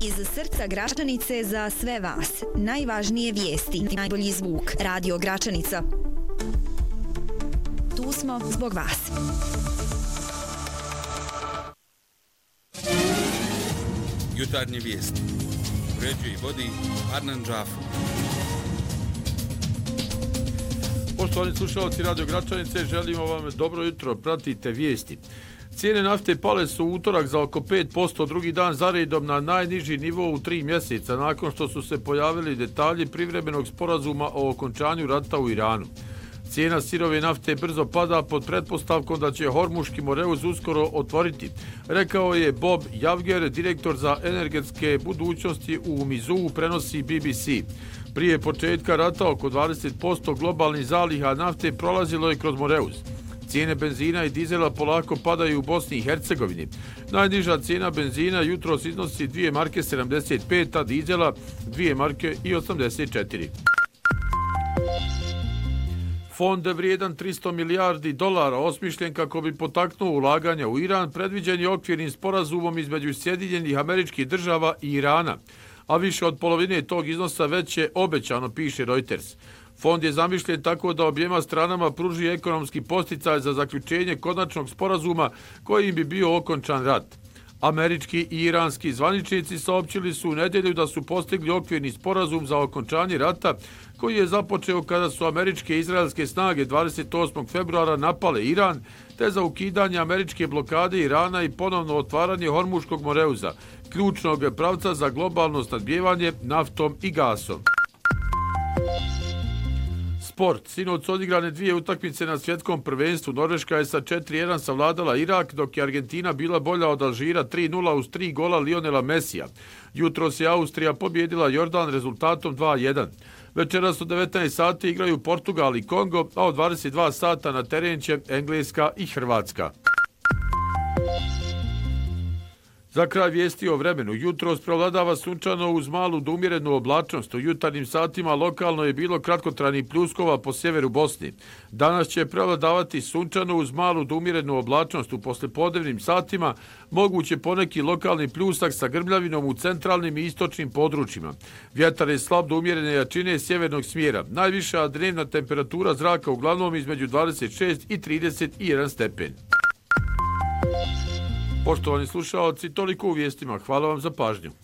Iz srca Gračanice za sve vas. Najvažnije vijesti, najbolji zvuk. Radio Gračanica. Tu smo zbog vas. Jutarnje vijesti. Uređuje i vodi Arnan Džafu. Poštovani slušalci Radio Gračanice, želimo vam dobro jutro, pratite vijesti. Cijene nafte pale su u utorak za oko 5%, drugi dan zaredom na najniži nivo u 3 mjeseca, nakon što su se pojavili detalji privremenog sporazuma o okončanju rata u Iranu. Cijena sirove nafte brzo pada pod pretpostavkom da će Hormuški moreuz uskoro otvoriti, rekao je Bob Javger, direktor za energetske budućnosti u Mizuu, prenosi BBC. Prije početka rata oko 20% globalnih zaliha nafte prolazilo je kroz moreuz. Cijene benzina i dizela polako padaju u Bosni i Hercegovini. Najniža cijena benzina jutros iznosi 2 marke 75, a dizela 2 marke i 84. Fond vrijedan $300 milijardi osmišljen kako bi potaknuo ulaganja u Iran, predviđen je okvirnim sporazumom između Sjedinjenih Američkih Država i Irana, a više od polovine tog iznosa već je obećano, piše Reuters. Fond je zamišljen tako da objema stranama pruži ekonomski podsticaj za zaključenje konačnog sporazuma kojim bi bio okončan rat. Američki i iranski zvaničnici saopćili su u nedjelju da su postigli okvirni sporazum za okončanje rata koji je započeo kada su američke i izraelske snage 28. februara napale Iran, te za ukidanje američke blokade Irana i ponovno otvaranje Hormuškog moreuza, ključnog pravca za globalno snabdijevanje naftom i gasom. Sport. Sinoć su odigrane 2 utakmice na svjetskom prvenstvu. Norveška je sa 4-1 savladala Irak, dok je Argentina bila bolja od Alžira 3-0 uz 3 gola Lionela Messija. Jutros je Austrija pobjedila Jordan rezultatom 2-1. Večeras u 19 sati igraju Portugal i Kongo, a od 22 sata na teren će Engleska i Hrvatska. Za kraj vijesti o vremenu. Jutros prevladava sunčano uz malu do umjerenu oblačnost. U jutarnjim satima lokalno je bilo kratkotrajnih pljuskova po sjeveru Bosni. Danas će prevladavati sunčano uz malu do umjerenu oblačnost. U poslijepodnevnim satima moguće poneki lokalni pljusak sa grmljavinom u centralnim i istočnim područjima. Vjetar je slab do umjerene jačine sjevernog smjera. Najviša dnevna temperatura zraka uglavnom između 26 i 31 stepen. Poštovani slušalci, toliko u vijestima. Hvala vam za pažnju.